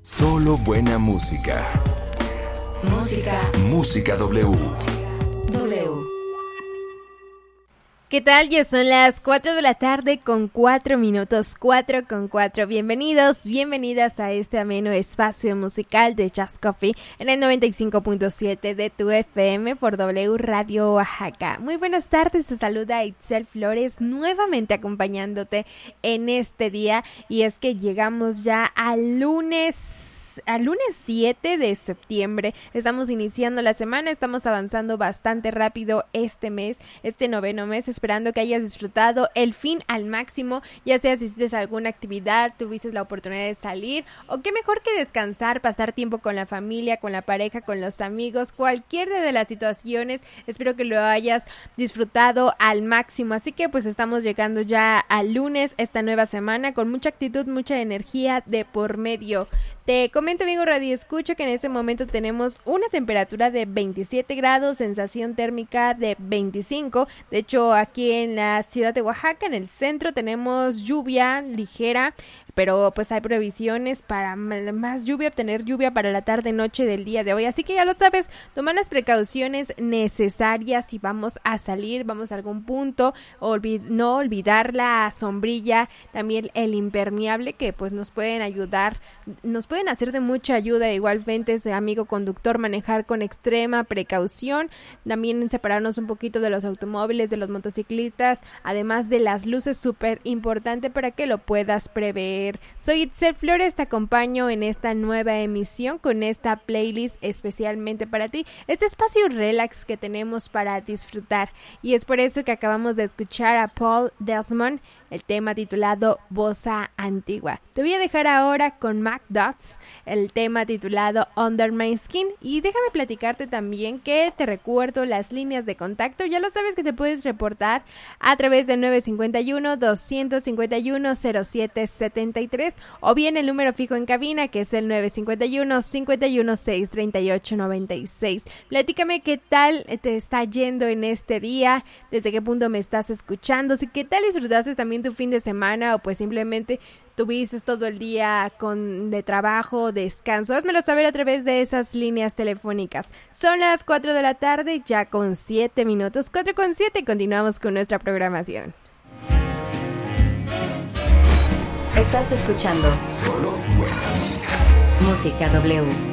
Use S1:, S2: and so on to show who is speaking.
S1: Solo buena música. Música W.
S2: ¿Qué tal? Ya son las 4 de la tarde con 4 minutos, 4 con 4. Bienvenidos, bienvenidas a este ameno espacio musical de Jazz Coffee en el 95.7 de tu FM por W Radio Oaxaca. Muy buenas tardes, te saluda Itzel Flores nuevamente acompañándote en este día, y es que llegamos ya al lunes 7 de septiembre. Estamos iniciando la semana, estamos avanzando bastante rápido este mes, este noveno mes, esperando que hayas disfrutado el fin al máximo, ya sea si hiciste alguna actividad, tuviste la oportunidad de salir, o qué mejor que descansar, pasar tiempo con la familia, con la pareja, con los amigos, cualquiera de las situaciones. Espero que lo hayas disfrutado al máximo. Así que pues estamos llegando ya al lunes, esta nueva semana, con mucha actitud, mucha energía de por medio. Te comento, amigo Radio Escucho, que en este momento tenemos una temperatura de 27 grados, sensación térmica de 25. De hecho, aquí en la ciudad de Oaxaca, en el centro, tenemos lluvia ligera, pero pues hay previsiones para más lluvia, obtener lluvia para la tarde-noche del día de hoy. Así que ya lo sabes, toma las precauciones necesarias si vamos a salir, vamos a algún punto. No olvidar la sombrilla, también el impermeable, que pues nos pueden ayudar, nos pueden hacer de mucha ayuda. Igualmente, amigo conductor, manejar con extrema precaución, también separarnos un poquito de los automóviles, de los motociclistas, además de las luces, súper importante para que lo puedas prever. Soy Itzel Flores, te acompaño en esta nueva emisión con esta playlist especialmente para ti, este espacio relax que tenemos para disfrutar, y es por eso que acabamos de escuchar a Paul Desmond, el tema titulado Bossa Antigua. Te voy a dejar ahora con Mac Dots, el tema titulado Under My Skin, y déjame platicarte también que te recuerdo las líneas de contacto. Ya lo sabes que te puedes reportar a través del 951-251-0773 o bien el número fijo en cabina, que es el 951-516-3896. Platícame qué tal te está yendo en este día, desde qué punto me estás escuchando, si qué tal disfrutaste también tu fin de semana, o pues simplemente tuviste todo el día de trabajo, descanso. Házmelo saber a través de esas líneas telefónicas. Son las 4 de la tarde, ya con 7 minutos, 4 con 7, continuamos con nuestra programación.
S3: Estás escuchando
S1: Solo buena música.
S3: Música W.